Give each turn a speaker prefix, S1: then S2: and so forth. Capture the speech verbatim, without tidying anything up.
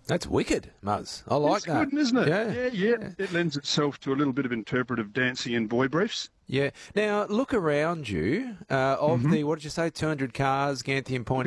S1: That's wicked, Muzz. I like
S2: It's
S1: that.
S2: good, isn't it?
S1: Yeah.
S2: Yeah, yeah, yeah. It lends itself to a little bit of interpretive dancing in boy briefs.
S1: Yeah. Now, look around you. Uh, of
S2: Mhm.
S1: the, what did you say, two hundred cars, Ganthian Point